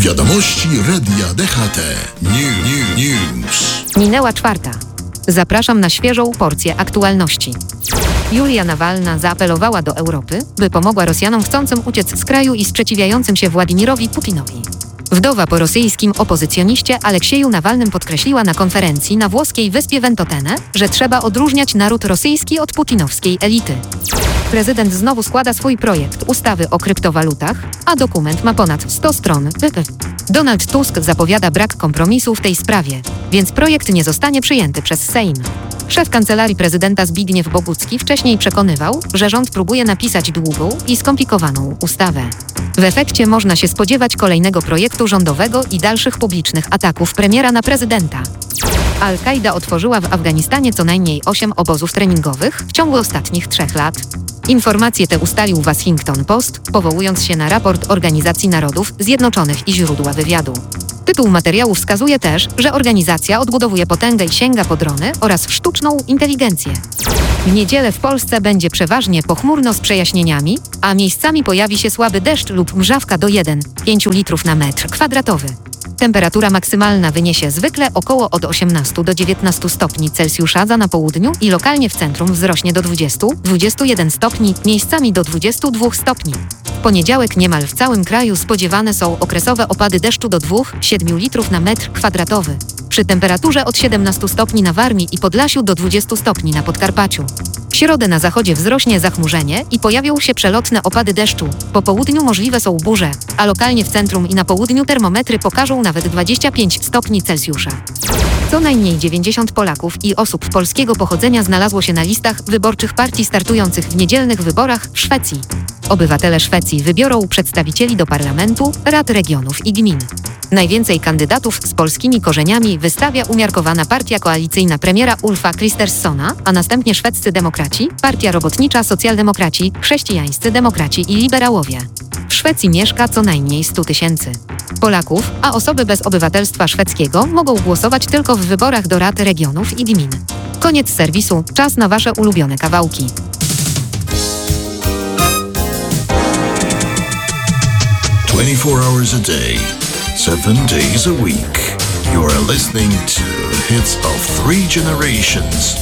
Wiadomości Radia DHT. News. Minęła 4. Zapraszam na świeżą porcję aktualności. Julia Nawalna zaapelowała do Europy, by pomogła Rosjanom chcącym uciec z kraju i sprzeciwiającym się Władimirowi Putinowi. Wdowa po rosyjskim opozycjoniście Aleksieju Nawalnym podkreśliła na konferencji na włoskiej wyspie Ventotene, że trzeba odróżniać naród rosyjski od putinowskiej elity. Prezydent znowu składa swój projekt ustawy o kryptowalutach, a dokument ma ponad 100 stron. Donald Tusk zapowiada brak kompromisu w tej sprawie, więc projekt nie zostanie przyjęty przez Sejm. Szef Kancelarii Prezydenta Zbigniew Bogucki wcześniej przekonywał, że rząd próbuje napisać długą i skomplikowaną ustawę. W efekcie można się spodziewać kolejnego projektu rządowego i dalszych publicznych ataków premiera na prezydenta. Al-Kaida otworzyła w Afganistanie co najmniej 8 obozów treningowych w ciągu ostatnich 3 lat. Informacje te ustalił Washington Post, powołując się na raport Organizacji Narodów Zjednoczonych i źródła wywiadu. Tytuł materiału wskazuje też, że organizacja odbudowuje potęgę i sięga po drony oraz sztuczną inteligencję. W niedzielę w Polsce będzie przeważnie pochmurno z przejaśnieniami, a miejscami pojawi się słaby deszcz lub mrzawka do 1,5 litrów na metr kwadratowy. Temperatura maksymalna wyniesie zwykle około od 18 do 19 stopni Celsjusza na południu i lokalnie w centrum wzrośnie do 20-21 stopni, miejscami do 22 stopni. W poniedziałek niemal w całym kraju spodziewane są okresowe opady deszczu do 2,7 litrów na metr kwadratowy. Przy temperaturze od 17 stopni na Warmii i Podlasiu do 20 stopni na Podkarpaciu. W środę na zachodzie wzrośnie zachmurzenie i pojawią się przelotne opady deszczu. Po południu możliwe są burze, a lokalnie w centrum i na południu termometry pokażą nawet 25 stopni Celsjusza. Co najmniej 90 Polaków i osób polskiego pochodzenia znalazło się na listach wyborczych partii startujących w niedzielnych wyborach w Szwecji. Obywatele Szwecji wybiorą przedstawicieli do parlamentu, rad regionów i gmin. Najwięcej kandydatów z polskimi korzeniami wystawia umiarkowana partia koalicyjna premiera Ulfa Kristerssona, a następnie szwedzcy demokraci, partia robotnicza, socjaldemokraci, chrześcijańscy demokraci i liberałowie. W Szwecji mieszka co najmniej 100 000 Polaków, a osoby bez obywatelstwa szwedzkiego mogą głosować tylko w wyborach do rad regionów i gmin. Koniec serwisu, czas na Wasze ulubione kawałki. Hours a day, 7 days a week. You are listening to Hits of 3 Generations.